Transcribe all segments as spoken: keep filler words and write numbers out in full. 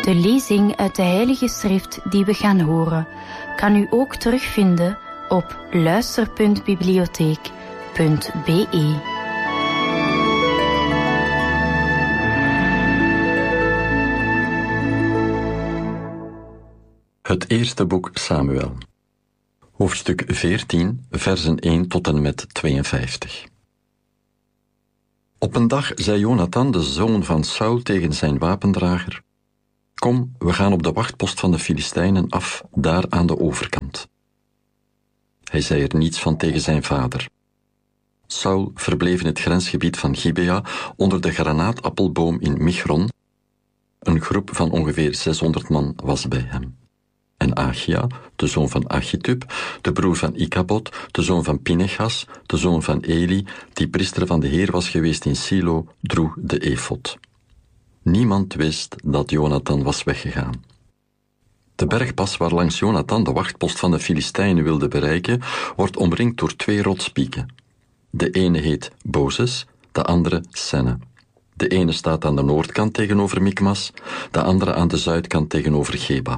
De lezing uit de Heilige Schrift die we gaan horen, kan u ook terugvinden op luister punt bibliotheek punt be. Het eerste boek Samuel. Hoofdstuk veertien, versen één tot en met tweeënvijftig. Op een dag zei Jonathan, de zoon van Saul, tegen zijn wapendrager: Kom, we gaan op de wachtpost van de Filistijnen af, daar aan de overkant. Hij zei er niets van tegen zijn vader. Saul verbleef in het grensgebied van Gibea onder de granaatappelboom in Michron. Een groep van ongeveer zeshonderd man was bij hem. En Achia, de zoon van Achitub, de broer van Ikabod, de zoon van Pinechas, de zoon van Eli, die priester van de Heer was geweest in Silo, droeg de efod. Niemand wist dat Jonathan was weggegaan. De bergpas waarlangs Jonathan de wachtpost van de Filistijnen wilde bereiken, wordt omringd door twee rotspieken. De ene heet Bozes, de andere Senne. De ene staat aan de noordkant tegenover Mikmas, de andere aan de zuidkant tegenover Geba.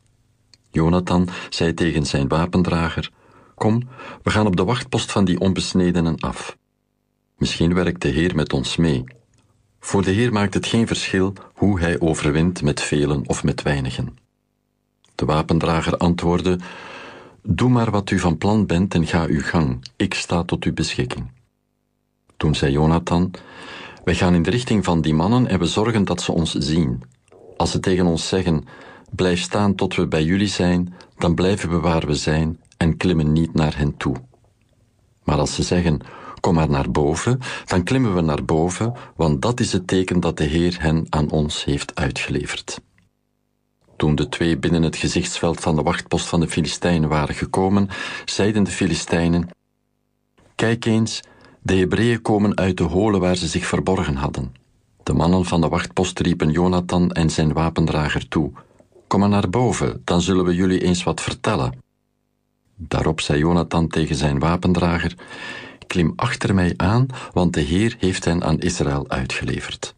Jonathan zei tegen zijn wapendrager: Kom, we gaan op de wachtpost van die onbesnedenen af. Misschien werkt de Heer met ons mee. Voor de Heer maakt het geen verschil hoe hij overwint met velen of met weinigen. De wapendrager antwoordde: Doe maar wat u van plan bent en ga uw gang. Ik sta tot uw beschikking. Toen zei Jonathan: Wij gaan in de richting van die mannen en we zorgen dat ze ons zien. Als ze tegen ons zeggen: Blijf staan tot we bij jullie zijn, dan blijven we waar we zijn en klimmen niet naar hen toe. Maar als ze zeggen: Kom maar naar boven, dan klimmen we naar boven, want dat is het teken dat de Heer hen aan ons heeft uitgeleverd. Toen de twee binnen het gezichtsveld van de wachtpost van de Filistijnen waren gekomen, zeiden de Filistijnen: Kijk eens, de Hebreeën komen uit de holen waar ze zich verborgen hadden. De mannen van de wachtpost riepen Jonathan en zijn wapendrager toe: Kom maar naar boven, dan zullen we jullie eens wat vertellen. Daarop zei Jonathan tegen zijn wapendrager: Klim achter mij aan, want de Heer heeft hen aan Israël uitgeleverd.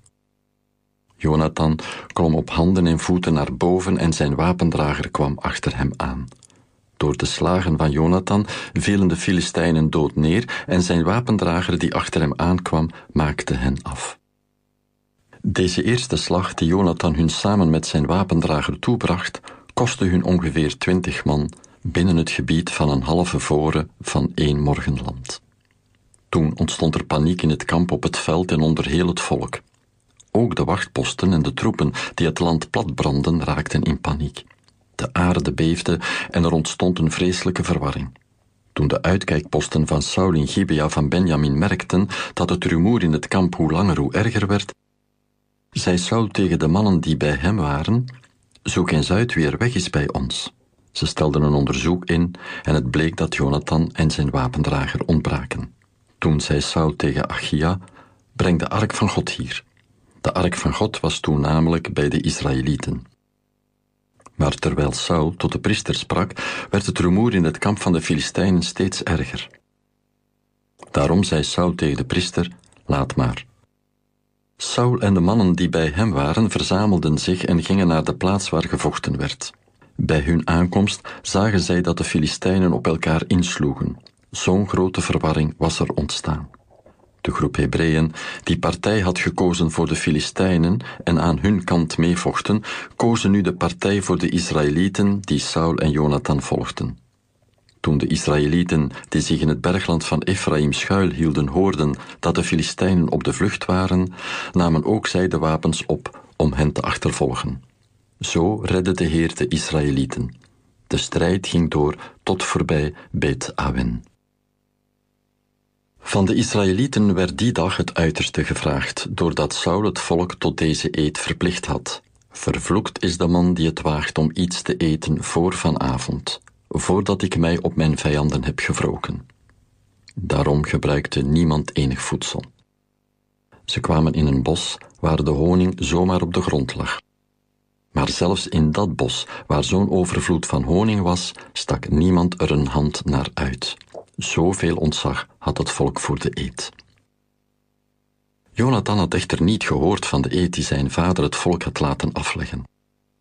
Jonathan klom op handen en voeten naar boven en zijn wapendrager kwam achter hem aan. Door de slagen van Jonathan vielen de Filistijnen dood neer en zijn wapendrager die achter hem aankwam maakte hen af. Deze eerste slag die Jonathan hun samen met zijn wapendrager toebracht, kostte hun ongeveer twintig man binnen het gebied van een halve vore van één morgenland. Toen ontstond er paniek in het kamp op het veld en onder heel het volk. Ook de wachtposten en de troepen die het land platbrandden raakten in paniek. De aarde beefde en er ontstond een vreselijke verwarring. Toen de uitkijkposten van Saul in Gibea van Benjamin merkten dat het rumoer in het kamp hoe langer hoe erger werd, zei Saul tegen de mannen die bij hem waren: Zoek eens uit wie er weg is bij ons. Ze stelden een onderzoek in en het bleek dat Jonathan en zijn wapendrager ontbraken. Toen zei Saul tegen Achia: Breng de ark van God hier. De ark van God was toen namelijk bij de Israëlieten. Maar terwijl Saul tot de priester sprak, werd het rumoer in het kamp van de Filistijnen steeds erger. Daarom zei Saul tegen de priester: Laat maar. Saul en de mannen die bij hem waren verzamelden zich en gingen naar de plaats waar gevochten werd. Bij hun aankomst zagen zij dat de Filistijnen op elkaar insloegen. Zo'n grote verwarring was er ontstaan. De groep Hebreeën, die partij had gekozen voor de Filistijnen en aan hun kant meevochten, kozen nu de partij voor de Israëlieten die Saul en Jonathan volgden. Toen de Israëlieten, die zich in het bergland van Ephraim schuilhielden, hoorden dat de Filistijnen op de vlucht waren, namen ook zij de wapens op om hen te achtervolgen. Zo redde de Heer de Israëlieten. De strijd ging door tot voorbij Bet Awen. Van de Israëlieten werd die dag het uiterste gevraagd, doordat Saul het volk tot deze eed verplicht had. Vervloekt is de man die het waagt om iets te eten voor vanavond, voordat ik mij op mijn vijanden heb gewroken. Daarom gebruikte niemand enig voedsel. Ze kwamen in een bos waar de honing zomaar op de grond lag. Maar zelfs in dat bos, waar zo'n overvloed van honing was, stak niemand er een hand naar uit. Zoveel ontzag had het volk voor de eed. Jonathan had echter niet gehoord van de eed die zijn vader het volk had laten afleggen.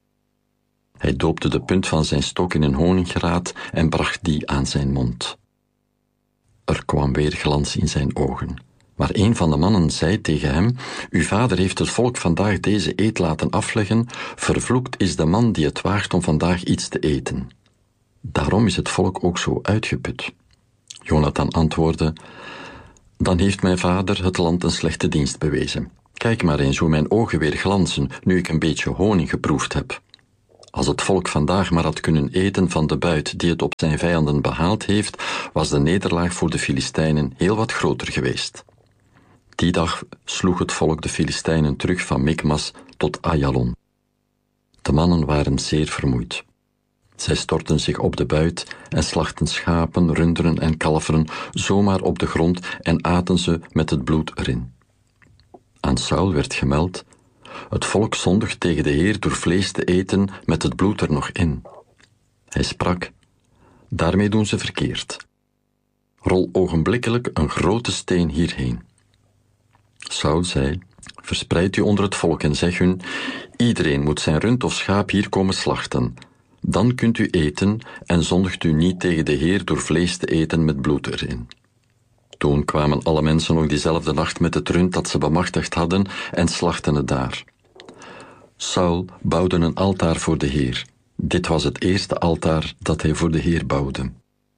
Hij doopte de punt van zijn stok in een honinggraat en bracht die aan zijn mond. Er kwam weer glans in zijn ogen. Maar een van de mannen zei tegen hem: uw vader heeft het volk vandaag deze eed laten afleggen. Vervloekt is de man die het waagt om vandaag iets te eten. Daarom is het volk ook zo uitgeput. Jonathan antwoordde: dan heeft mijn vader het land een slechte dienst bewezen. Kijk maar eens hoe mijn ogen weer glanzen, nu ik een beetje honing geproefd heb. Als het volk vandaag maar had kunnen eten van de buit die het op zijn vijanden behaald heeft, was de nederlaag voor de Filistijnen heel wat groter geweest. Die dag sloeg het volk de Filistijnen terug van Mikmas tot Ajalon. De mannen waren zeer vermoeid. Zij stortten zich op de buit en slachten schapen, runderen en kalveren zomaar op de grond en aten ze met het bloed erin. Aan Saul werd gemeld: het volk zondigt tegen de Heer door vlees te eten met het bloed er nog in. Hij sprak: daarmee doen ze verkeerd. Rol ogenblikkelijk een grote steen hierheen. Saul zei: verspreid u onder het volk en zeg hun: iedereen moet zijn rund of schaap hier komen slachten. Dan kunt u eten en zondigt u niet tegen de Heer door vlees te eten met bloed erin. Toen kwamen alle mensen nog diezelfde nacht met het rund dat ze bemachtigd hadden en slachten het daar. Saul bouwde een altaar voor de Heer. Dit was het eerste altaar dat hij voor de Heer bouwde.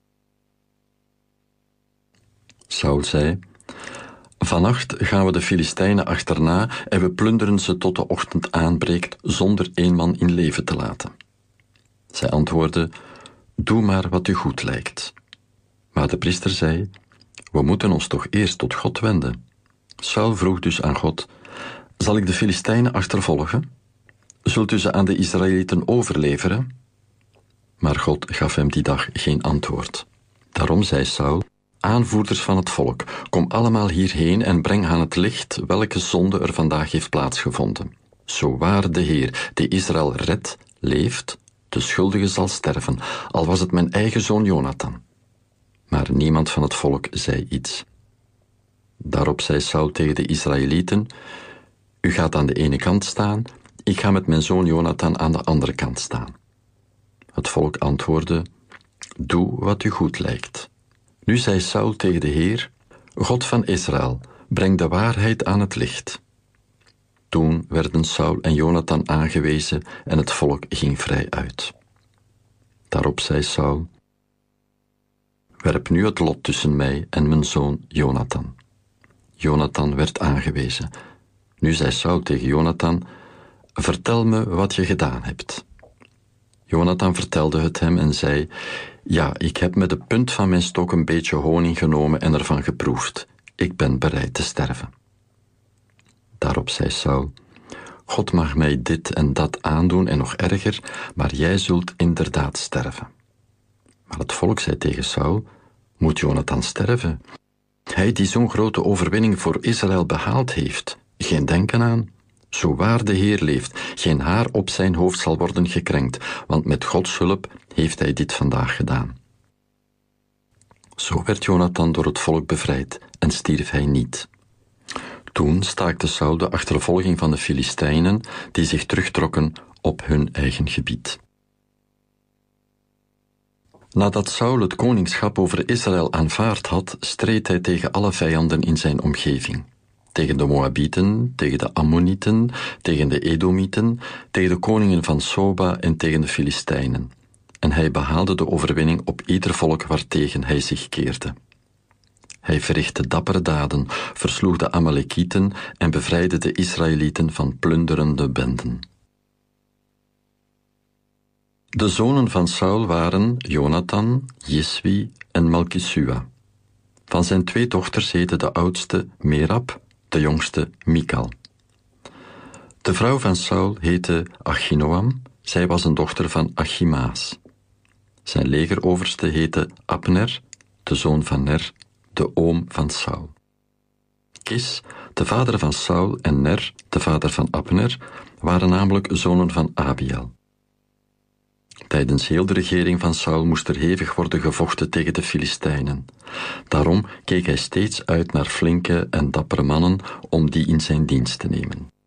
Saul zei: vannacht gaan we de Filistijnen achterna en we plunderen ze tot de ochtend aanbreekt zonder één man in leven te laten. Zij antwoordde: doe maar wat u goed lijkt. Maar de priester zei: we moeten ons toch eerst tot God wenden. Saul vroeg dus aan God: zal ik de Filistijnen achtervolgen? Zult u ze aan de Israëlieten overleveren? Maar God gaf hem die dag geen antwoord. Daarom zei Saul: aanvoerders van het volk, kom allemaal hierheen en breng aan het licht welke zonde er vandaag heeft plaatsgevonden. Zo waar de Heer, die Israël redt, leeft, de schuldige zal sterven, al was het mijn eigen zoon Jonathan. Maar niemand van het volk zei iets. Daarop zei Saul tegen de Israëlieten: u gaat aan de ene kant staan, ik ga met mijn zoon Jonathan aan de andere kant staan. Het volk antwoordde: doe wat u goed lijkt. Nu zei Saul tegen de Heer: God van Israël, breng de waarheid aan het licht. Toen werden Saul en Jonathan aangewezen en het volk ging vrij uit. Daarop zei Saul: werp nu het lot tussen mij en mijn zoon Jonathan. Jonathan werd aangewezen. Nu zei Saul tegen Jonathan: vertel me wat je gedaan hebt. Jonathan vertelde het hem en zei: ja, ik heb met de punt van mijn stok een beetje honing genomen en ervan geproefd. Ik ben bereid te sterven. Daarop zei Saul: God mag mij dit en dat aandoen en nog erger, maar jij zult inderdaad sterven. Maar het volk zei tegen Saul: moet Jonathan sterven? Hij die zo'n grote overwinning voor Israël behaald heeft, geen denken aan. Zo waar de Heer leeft, geen haar op zijn hoofd zal worden gekrenkt, want met Gods hulp heeft hij dit vandaag gedaan. Zo werd Jonathan door het volk bevrijd en stierf hij niet. Toen staakte Saul de achtervolging van de Filistijnen, die zich terugtrokken op hun eigen gebied. Nadat Saul het koningschap over Israël aanvaard had, streed hij tegen alle vijanden in zijn omgeving. Tegen de Moabieten, tegen de Ammonieten, tegen de Edomieten, tegen de koningen van Soba en tegen de Filistijnen. En hij behaalde de overwinning op ieder volk waartegen hij zich keerde. Hij verrichtte dappere daden, versloeg de Amalekieten en bevrijdde de Israëlieten van plunderende benden. De zonen van Saul waren Jonathan, Jiswi en Malkisua. Van zijn twee dochters heette de oudste Merab, de jongste Mikal. De vrouw van Saul heette Achinoam, zij was een dochter van Achimaas. Zijn legeroverste heette Abner, de zoon van Ner, de oom van Saul. Kis, de vader van Saul, en Ner, de vader van Abner, waren namelijk zonen van Abiel. Tijdens heel de regering van Saul moest er hevig worden gevochten tegen de Filistijnen. Daarom keek hij steeds uit naar flinke en dappere mannen om die in zijn dienst te nemen.